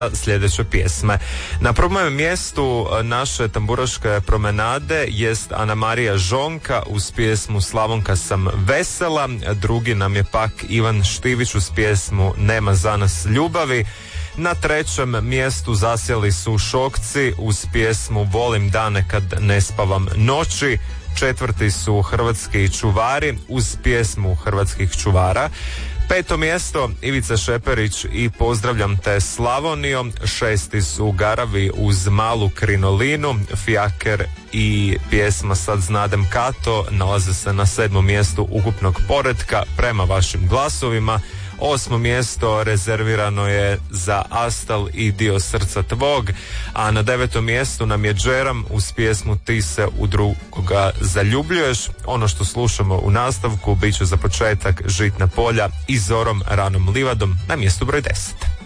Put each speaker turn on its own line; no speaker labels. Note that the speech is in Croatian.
sljedeće pjesme. Na prvom mjestu naše tamburaške promenade jest Ana Marija Žonka uz pjesmu Slavonka sam vesela. Drugi nam je pak Ivan Štivić uz pjesmu Nema za nas ljubavi. Na trećem mjestu zasjeli su Šokci uz pjesmu Volim dane kad ne spavam noći. Četvrti su Hrvatski čuvari uz pjesmu Hrvatskih čuvara. Peto mjesto Ivica Šeperić i Pozdravljam te Slavonijo. Šesti su Garavi uz Malu krinolinu. Fijaker i pjesma Sad znadem kato nalaze se na 7. mjestu ukupnog poretka prema vašim glasovima. 8. mjesto rezervirano je za Astal i Dio srca tvog, a na 9. mjestu nam je Džeram uz pjesmu Ti se u drugoga zaljubljuješ. Ono što slušamo u nastavku bit će za početak Žitna polja i Zorom ranom livadom na mjestu broj 10.